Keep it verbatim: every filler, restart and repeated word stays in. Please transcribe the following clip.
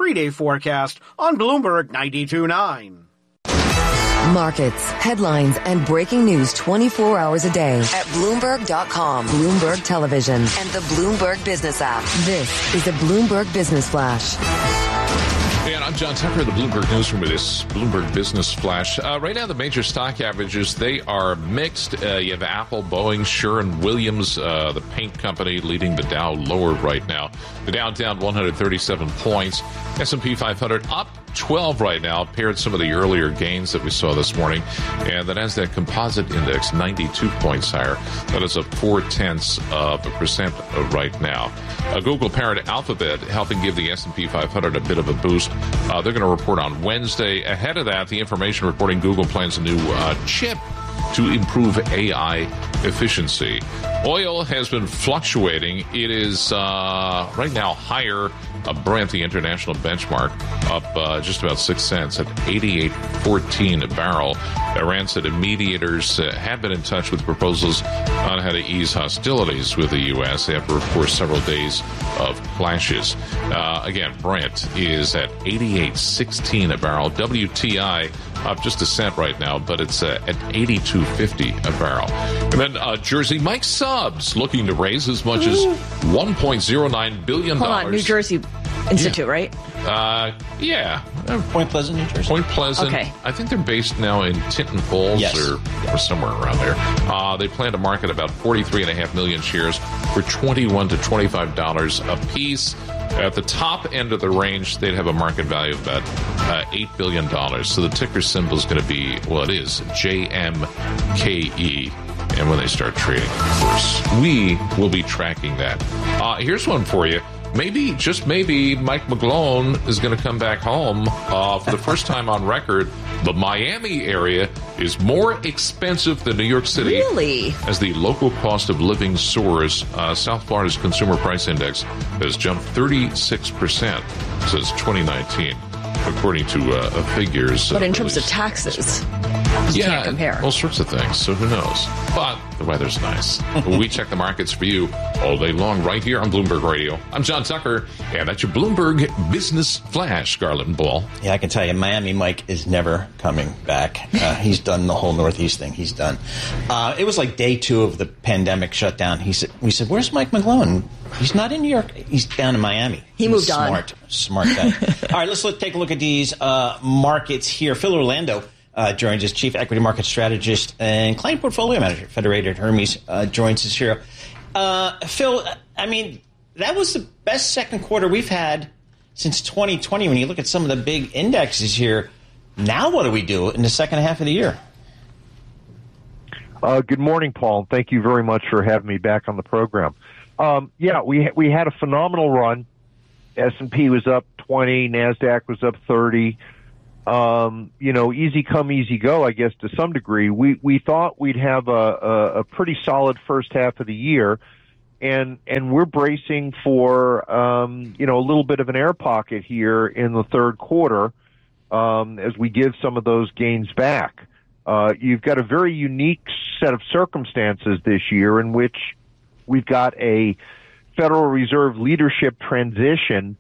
three-day forecast on Bloomberg ninety-two point nine. Markets, headlines, and breaking news twenty-four hours a day at Bloomberg dot com, Bloomberg Television, and the Bloomberg Business app. This is a Bloomberg Business Flash. And I'm John Tucker, the Bloomberg Newsroom with this Bloomberg Business Flash. Uh, right now, the major stock averages, they are mixed. Uh, you have Apple, Boeing, Sherwin-Williams, uh, the paint company, leading the Dow lower right now. The Dow down one hundred thirty-seven points. S and P five hundred up twelve right now, paired some of the earlier gains that we saw this morning. And the NASDAQ Composite Index, ninety-two points higher. That is up four-tenths of a percent right now. Uh, Google parent Alphabet helping give the S and P five hundred a bit of a boost. Uh, they're going to report on Wednesday. Ahead of that, the information reporting Google plans a new uh, chip to improve A I efficiency. Oil has been fluctuating. It is uh, right now higher. Uh, Brent, the international benchmark, up uh, just about six cents at eighty-eight fourteen a barrel. Iran said mediators uh, have been in touch with proposals on how to ease hostilities with the U S after, of course, several days of clashes. Uh, again, Brent is at eighty-eight sixteen a barrel. W T I up just a cent right now, but it's uh, at eighty-two fifty a barrel. And then uh, Jersey Mike Subs looking to raise as much as one point oh nine billion dollars. Hold on, New Jersey Institute, yeah. right? Uh, yeah. Point Pleasant, New Jersey. Point Pleasant. Okay. I think they're based now in Tinton Falls yes. or, or somewhere around there. Uh, they plan to market about forty-three point five million shares for twenty-one to twenty-five dollars a piece. At the top end of the range, they'd have a market value of about uh, eight billion dollars. So the ticker symbol is going to be, well, it is J M K E. And when they start trading, of course, we will be tracking that. Uh, here's one for you. Maybe, just maybe, Mike McGlone is going to come back home uh, for the first time on record. The Miami area is more expensive than New York City. Really? As the local cost of living soars. Uh, South Florida's Consumer Price Index has jumped thirty-six percent since twenty nineteen, according to uh, figures. But in uh, terms of released. taxes, you yeah, can't compare. All sorts of things, so who knows? But the weather's nice. We check the markets for you all day long right here on Bloomberg Radio. I'm John Tucker, and that's your Bloomberg Business Flash, Scarlett and Ball. Yeah, I can tell you, Miami Mike is never coming back. Uh, he's done the whole Northeast thing. He's done. Uh, it was like day two of the pandemic shutdown. He said, "We said, where's Mike McGlone? He's not in New York. He's down in Miami." He He's moved on. Smart, smart guy. All right, let's look, take a look at these uh, markets here. Phil Orlando Uh, joins us, Chief Equity Market Strategist and Client Portfolio Manager, Federated Hermes, uh, joins us here. Uh, Phil, I mean, that was the best second quarter we've had since twenty twenty. When you look at some of the big indexes here, now what do we do in the second half of the year? Uh, good morning, Paul. Thank you very much for having me back on the program. Um, yeah, we we had a phenomenal run. S and P was up twenty, NASDAQ was up thirty. Um, you know, easy come, easy go, I guess, to some degree. We we thought we'd have a, a, a pretty solid first half of the year, and and we're bracing for, um, you know, a little bit of an air pocket here in the third quarter um, as we give some of those gains back. Uh, you've got a very unique set of circumstances this year in which we've got a Federal Reserve leadership transition